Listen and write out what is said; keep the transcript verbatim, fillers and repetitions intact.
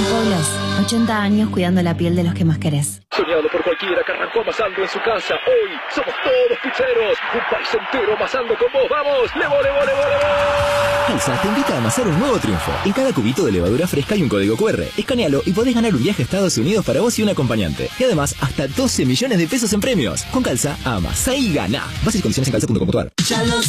Pueblos, ochenta años cuidando la piel de los que más querés. Soñado por cualquiera que arrancó amasando en su casa. Hoy somos todos pizzeros. Un país entero amasando con vos. ¡Vamos! ¡Levo, levo, levo, levo! Calza te invita a amasar un nuevo triunfo. En cada cubito de levadura fresca hay un código cu erre. Escanealo y podés ganar un viaje a Estados Unidos para vos y un acompañante. Y además, hasta doce millones de pesos en premios. Con Calza, amasá y ganá. Bases y condiciones en calza punto com punto ar. Ya lo